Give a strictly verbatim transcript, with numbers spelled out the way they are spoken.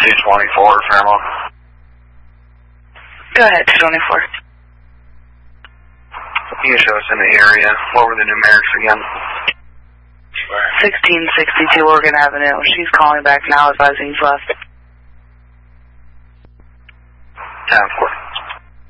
two twenty-four, Fairmont. Go ahead, two twenty-four. You can show us in the area. What were the numerics again? sixteen sixty-two Oregon Avenue. She's calling back now advising he's left. ten four.